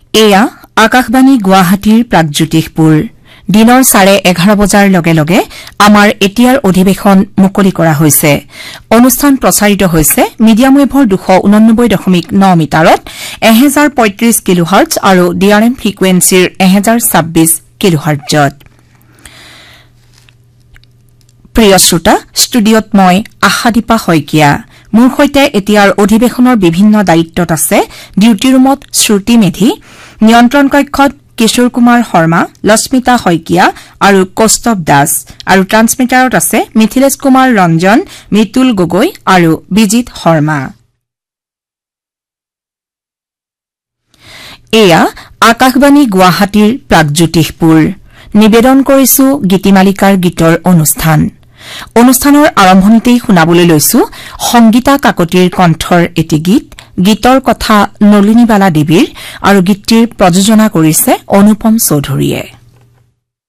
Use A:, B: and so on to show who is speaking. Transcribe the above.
A: এয়া আকাশবাণী গুৱাহাটীৰ প্ৰাগজ্যোতিষপুৰ দিনৰ 11:30 বজাৰ লগে লগে আমাৰ এতিয়াৰ অধিৱেশন মুকলি কৰা হৈছে অনুষ্ঠান প্ৰচাৰিত হৈছে মিডিয়াম ৱেভৰ 289.9 মিটাৰত 1035 কিলোহাৰ্টজ আৰু ডিআৰএম ফ্ৰিকুৱেন্সিৰ 1026 কিলোহাৰ্টজত প্ৰিয় শ্ৰোতা ষ্টুডিঅত মই আশাদীপা শইকীয়া মোৰ সৈতে এতিয়াৰ অধিৱেশনৰ বিভিন্ন দায়িত্বত আছে ডিউটি ৰুমত শ্ৰুতি মেধি নিয়ন্ত্ৰণ কক্ষত কিশোৰ কুমাৰ শৰ্মা লস্মিতা শইকীয়া আৰু কৌস্তৱ দাস আৰু ট্ৰান্সমিটাৰত আছে মিথিলেশ কুমাৰ ৰঞ্জন মিতুল গগৈ আৰু বিজিত শৰ্মা এয়া আকাশবাণী গুৱাহাটীৰ প্ৰাগজ্যোতিষপুৰ নিবেদন কৰিছো গীতিমালিকাৰ গীতৰ অনুষ্ঠানৰ আৰম্ভণিতেই শুনাবলৈ লৈছো সংগীতা কাকতিৰ কণ্ঠৰ এটি গীতৰ কথা নলিনীবালা দেৱীৰ আৰু গীতটিৰ প্ৰযোজনা কৰিছে অনুপম চৌধুৰীয়ে